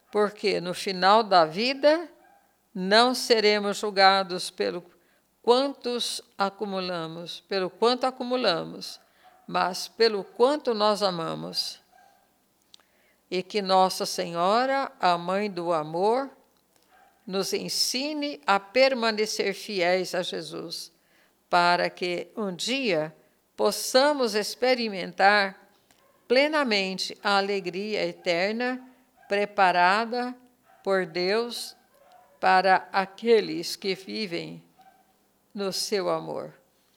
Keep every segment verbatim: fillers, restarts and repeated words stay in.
porque no final da vida não seremos julgados pelo quantos acumulamos, pelo quanto acumulamos, mas pelo quanto nós amamos. E que Nossa Senhora, a Mãe do Amor, nos ensine a permanecer fiéis a Jesus, para que um dia possamos experimentar plenamente a alegria eterna preparada por Deus para aqueles que vivem no seu amor.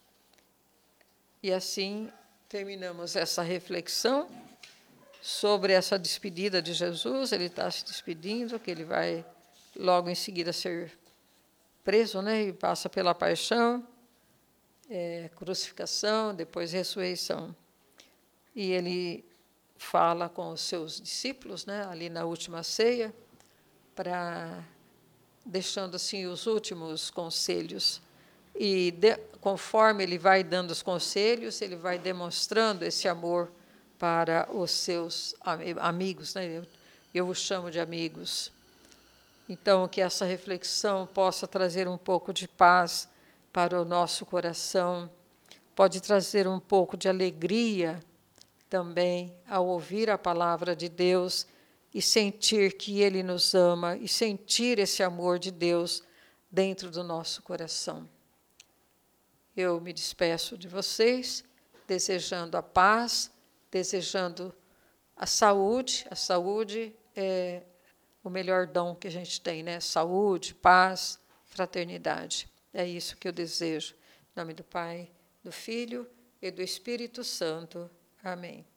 E assim terminamos essa reflexão sobre essa despedida de Jesus. Ele está se despedindo, que ele vai logo em seguida ser preso, né? E passa pela paixão, é, crucificação, depois ressurreição. E ele fala com os seus discípulos, né, ali na última ceia, para deixando assim os últimos conselhos. E de, conforme ele vai dando os conselhos, ele vai demonstrando esse amor para os seus amigos, né? Eu, eu os chamo de amigos. Então, que essa reflexão possa trazer um pouco de paz para o nosso coração, pode trazer um pouco de alegria também ao ouvir a palavra de Deus e sentir que Ele nos ama e sentir esse amor de Deus dentro do nosso coração. Eu me despeço de vocês, desejando a paz, desejando a saúde. A saúde é o melhor dom que a gente tem, né? Saúde, paz, fraternidade. É isso que eu desejo. Em nome do Pai, do Filho e do Espírito Santo. Amém.